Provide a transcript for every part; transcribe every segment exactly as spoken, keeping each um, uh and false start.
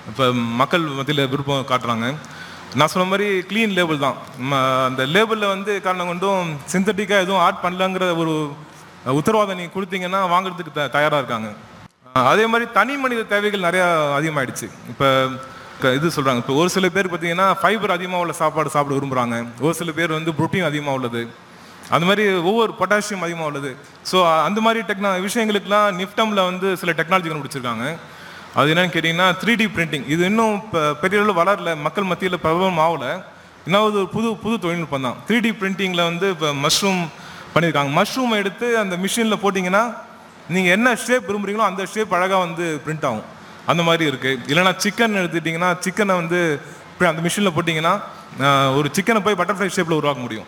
இப்போ மக்கள் மத்தியில் விருப்பம் காட்டுறாங்க. நான் சொன்ன மாதிரி க்ளீன் லேபிள் தான். அந்த லேபிளில் வந்து காரணம் கொண்டும் சிந்தட்டிக்காக எதுவும் ஆட் பண்ணலங்கிற ஒரு உத்தரவாதம் நீங்கள் கொடுத்தீங்கன்னா வாங்குறதுக்கு த தயாராக இருக்காங்க. அதே மாதிரி தனி மனித தேவைகள் நிறையா அதிகமாகிடுச்சு. இப்போ இது சொல்கிறாங்க, இப்போ ஒரு சில பேர் பார்த்தீங்கன்னா ஃபைபர் அதிகமாக உள்ள சாப்பாடு சாப்பிட விரும்புகிறாங்க. ஒரு சில பேர் வந்து ப்ரோட்டீன் அதிகமாக உள்ளது, அந்த மாதிரி ஒவ்வொரு பொட்டாசியம் அதிகமாக உள்ளது. ஸோ அந்த மாதிரி டெக்னா விஷயங்களுக்குலாம் நிஃப்டமில் வந்து சில டெக்னாலஜி கண்டுபிடிச்சிருக்காங்க. அது என்னன்னு கேட்டிங்கன்னா த்ரீ டி பிரிண்டிங். இது இன்னும் இப்போ பெரிய அளவில் வளரல, மக்கள் மத்தியில் பிரபலம் ஆகலை. இன்னும் ஒரு புது புது தொழில்நுட்பம் தான். த்ரீ டி பிரிண்டிங்கில் வந்து இப்போ மஷ்ரூம் பண்ணியிருக்காங்க. மஷ்ரூமை எடுத்து அந்த மிஷினில் போட்டிங்கன்னா நீங்கள் என்ன ஷேப் விரும்புகிறீங்களோ அந்த ஷேப் அழகாக வந்து பிரிண்ட் ஆகும். அந்த மாதிரி இருக்குது. இல்லைனா சிக்கன் எடுத்துக்கிட்டிங்கன்னா சிக்கனை வந்து அந்த மிஷினில் போட்டிங்கன்னா ஒரு சிக்கனை போய் பட்டர்ஃப்ளை ஷேப்பில் உருவாக்க முடியும்.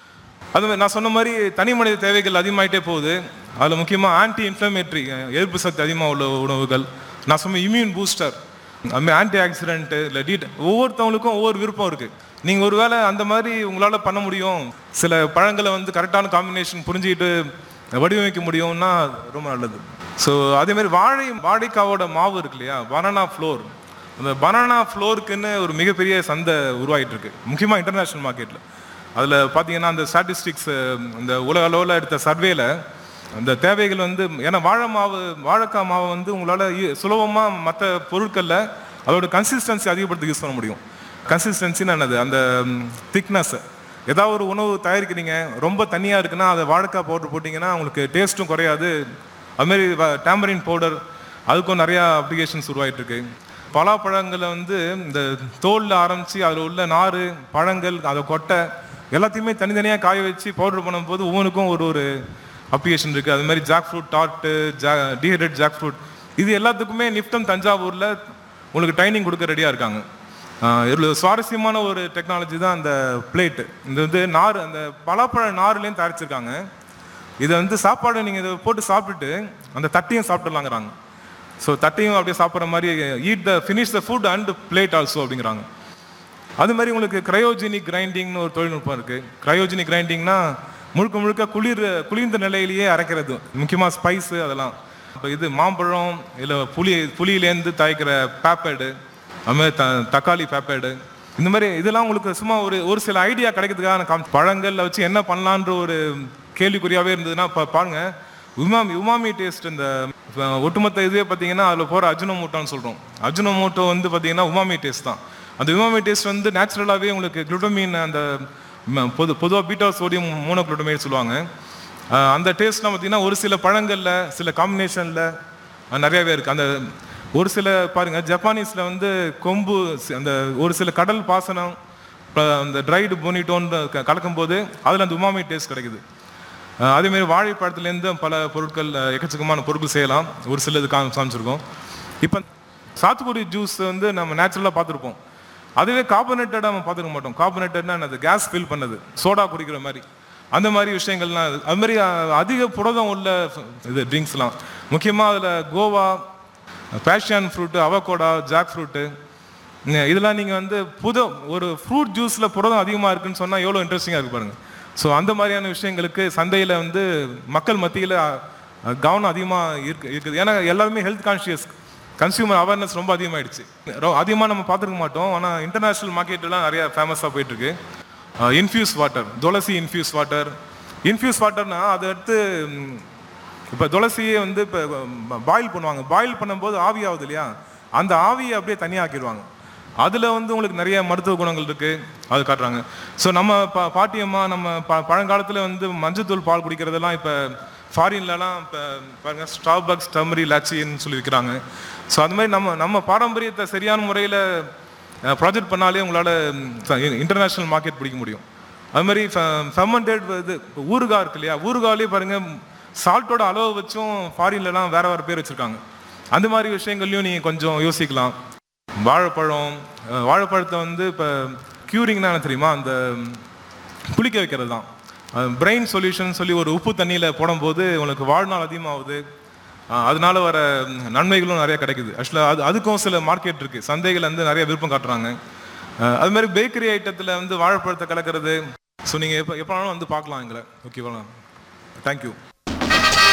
அது நான் சொன்ன மாதிரி தனி மனித தேவைகள் அதிகமாகிட்டே போகுது. அதில் முக்கியமாக ஆன்டி இன்ஃப்ளமேட்ரி, எதிர்ப்பு சக்தி அதிகமாக உள்ள உணவுகள். நான் சொன்ன இம்யூன் பூஸ்டர், அதுமாதிரி ஆன்டி ஆக்சிடென்ட்டு இல்லை டீட், ஒவ்வொருத்தவங்களுக்கும் ஒவ்வொரு விருப்பம் இருக்குது. நீங்கள் ஒரு வேளை அந்த மாதிரி உங்களால் பண்ண முடியும், சில பழங்களை வந்து கரெக்டான காம்பினேஷன் புரிஞ்சுக்கிட்டு வடிவமைக்க முடியும்னா ரொம்ப நல்லது. ஸோ அதேமாதிரி வாழை வாழைக்காவோட மாவு இருக்கு இல்லையா, பனானா ஃப்ளோர். அந்த பனானா ஃப்ளோருக்குன்னு ஒரு மிகப்பெரிய சந்தை உருவாகிட்டு இருக்கு, முக்கியமாக இன்டர்நேஷ்னல் மார்க்கெட்டில். அதில் பார்த்தீங்கன்னா அந்த ஸ்டாட்டிஸ்டிக்ஸ், இந்த உலக அளவில் எடுத்த சர்வேல அந்த தேவைகள் வந்து, ஏன்னா வாழை மாவு வாழைக்காய் மாவை வந்து உங்களால் சுலபமாக மற்ற பொருட்களில் அதோட கன்சிஸ்டன்சி அதிகப்படுத்த யூஸ் பண்ண முடியும். கன்சிஸ்டன்சின்னு என்னது, அந்த திக்னஸ். ஏதாவது ஒரு உணவு தயாரிக்கிறீங்க, ரொம்ப தண்ணியாக இருக்குன்னா அதை வாழைக்காய் பவுடர் போட்டிங்கன்னா உங்களுக்கு டேஸ்ட்டும் குறையாது. அதுமாரி டேம்பரின் பவுடர், அதுக்கும் நிறையா அப்ளிகேஷன்ஸ் உருவாகிட்டு இருக்கு. பலாப்பழங்களை வந்து இந்த தோலில் ஆரம்பித்து அதில் உள்ள நார், பழங்கள், அதை கொட்டை எல்லாத்தையுமே தனித்தனியாக காய வச்சு பவுடர் பண்ணும்போது ஒவ்வொன்றுக்கும் ஒரு ஒரு அப்ளிகேஷன் இருக்குது. அது மாதிரி ஜாக் ஃப்ரூட் டார்ட்டு, ஜா டீஹைட்ரேட் ஜாக் ஃப்ரூட், இது எல்லாத்துக்குமே நிஃப்டம் தஞ்சாவூரில் உங்களுக்கு ட்ரைனிங் கொடுக்க ரெடியாக இருக்காங்க. இதில் சுவாரஸ்யமான ஒரு டெக்னாலஜி தான் அந்த பிளேட்டு. இது வந்து நார், அந்த பலாப்பழ நார்லேயும் தயாரிச்சிருக்காங்க. இதை வந்து சாப்பாடு நீங்கள் இதை போட்டு சாப்பிட்டுட்டு அந்த தட்டையும் சாப்பிட்டுலாங்கிறாங்க. ஸோ தட்டையும் அப்படியே சாப்பிட்ற மாதிரி, eat the finish the food and plate also அப்படிங்கிறாங்க. அது மாதிரி உங்களுக்கு கிரையோஜெனிக் கிரைண்டிங்னு ஒரு தொழில்நுட்பம் இருக்குது. கிரையோஜெனிக் கிரைண்டிங்னா முழுக்க முழுக்க குளிர் குளிர்ந்த நிலையிலேயே அரைக்கிறது, முக்கியமாக ஸ்பைஸு அதெல்லாம். இப்போ இது மாம்பழம் இல்லை புளி புளியிலேருந்து தயாரிக்கிற பேப்பேடு, அதுமாதிரி த தக்காளி பேப்பேடு, இந்த மாதிரி இதெல்லாம் உங்களுக்கு சும்மா ஒரு ஒரு சில ஐடியா கிடைக்கிறதுக்காக காம் பழங்களில் வச்சு என்ன பண்ணலான்ற ஒரு கேள்விக்குறியாகவே இருந்ததுன்னா இப்போ பாருங்கள், உமாமி உமாமி டேஸ்ட், இந்த ஒட்டுமொத்த இதுவே பார்த்தீங்கன்னா அதில் போகிற அஜினோமோட்டோன்னு சொல்கிறோம். அஜினோமோட்டோ வந்து பார்த்தீங்கன்னா உமாமி டேஸ்ட் தான். அந்த உமாமி டேஸ்ட் வந்து நேச்சுரலாகவே உங்களுக்கு குளுட்டமின், அந்த பொது பொதுவாக பீட்டா சோடியம் மோனோகுளுட்டமேட் சொல்லுவாங்க. அந்த டேஸ்ட்லாம் பார்த்தீங்கன்னா ஒரு சில பழங்களில் சில காம்பினேஷனில் நிறையாவே இருக்குது. அந்த ஒரு சில பாருங்கள், ஜப்பானீஸில் வந்து கொம்பு, அந்த ஒரு சில கடல் பாசனம், அந்த ட்ரைடு பொனிட்டோன்னு கலக்கும்போது அதில் அந்த உமாமி டேஸ்ட் கிடைக்குது. அதேமாரி வாழைப்பழத்துலேருந்து பல பொருட்கள், எக்கச்சக்கமான பொருட்கள் செய்யலாம். ஒரு சிலது காமி காமிச்சிருக்கோம். இப்போ சாத்துக்குடி ஜூஸ் வந்து நம்ம நேச்சுரலாக பார்த்துருப்போம். அதுவே கார்பனேட்டடாக நம்ம பார்த்துக்க மாட்டோம். கார்பனேட்டட்னா அது கேஸ் ஃபில் பண்ணது, சோடா குடிக்கிற மாதிரி, அந்த மாதிரி விஷயங்கள்லாம். அது மாதிரி அதிக புரதம் உள்ள இது ட்ரிங்க்ஸ்லாம், முக்கியமாக அதில் Goa, fashion fruit, avocado, jack fruit, இதெல்லாம் நீங்கள் வந்து புது ஒரு ஃப்ரூட் ஜூஸில் புரதம் அதிகமாக இருக்குதுன்னு சொன்னால் எவ்வளோ இன்ட்ரெஸ்டிங்காக இருக்குது பாருங்கள். ஸோ அந்த மாதிரியான விஷயங்களுக்கு சந்தையில் வந்து மக்கள் மத்தியில் கவனம் அதிகமாக இருக்கு இருக்குது ஏன்னா எல்லாருமே ஹெல்த் கான்ஷியஸ், கன்சியூமர் அவேர்னஸ் ரொம்ப அதிகமாகிடுச்சு. அதிகமாக நம்ம பார்த்துருக்க மாட்டோம், ஆனால் இன்டர்நேஷ்னல் மார்க்கெட்டெலாம் நிறையா ஃபேமஸாக போயிட்டுருக்கு. இன்ஃப்யூஸ் வாட்டர், துளசி இன்ஃப்யூஸ் வாட்டர். இன்ஃப்யூஸ் வாட்டர்னா அதை எடுத்து இப்போ துளசியே வந்து இப்போ பாயில் பண்ணுவாங்க. பாயில் பண்ணும்போது ஆவி ஆகுது இல்லையா, அந்த ஆவியை அப்படியே தனியாக ஆக்கிடுவாங்க. அதில் வந்து உங்களுக்கு நிறைய மருத்துவ குணங்கள் இருக்குது, அது காட்டுறாங்க. ஸோ நம்ம பா பாட்டியம்மா நம்ம ப பழங்காலத்தில் வந்து மஞ்சத்தூள் பால் குடிக்கிறதெல்லாம் இப்போ ஃபாரின்லலாம் இப்போ பாருங்கள் ஸ்டார்பக்ஸ் டர்மரி லாச்சின்னு சொல்லி விற்கிறாங்க. ஸோ அது மாதிரி நம்ம நம்ம பாரம்பரியத்தை சரியான முறையில் ப்ராஜெக்ட் பண்ணாலே உங்களால் இன்டர்நேஷ்னல் மார்க்கெட் பிடிக்க முடியும். அது மாதிரி ஃபெர்மெண்டட் இது ஊறுகாய் இருக்கு இல்லையா, ஊறுகாயிலே பாருங்கள் சால்ட்டோட அளவு வச்சும் ஃபாரின்லலாம் வேறு வேறு பேர் வச்சுருக்காங்க. அந்த மாதிரி விஷயங்கள்லையும் நீங்கள் கொஞ்சம் யோசிக்கலாம். வாழைப்பழம், வாழைப்பழத்தை வந்து இப்போ க்யூரிங்னா என்ன தெரியுமா, அந்த புளிக்க வைக்கிறது தான். பிரெயின் சொல்யூஷன் சொல்லி ஒரு உப்பு தண்ணியில் போடும்போது உங்களுக்கு வாழ்நாள் அதிகமாகுது, அதனால வர நன்மைகளும் நிறைய கிடைக்குது. ஆக்சுவலாக அது அதுக்கும் சில மார்க்கெட் இருக்குது, சந்தைகள் வந்து நிறைய விருப்பம் காட்டுறாங்க. அது மாதிரி பேக்கரி ஐட்டத்தில் வந்து வாழைப்பழத்தை கலக்கிறது. ஸோ நீங்கள் எப்போ எப்போ வேணாலும் வந்து பார்க்கலாம் எங்களை. ஓகேவா? தேங்க்யூ.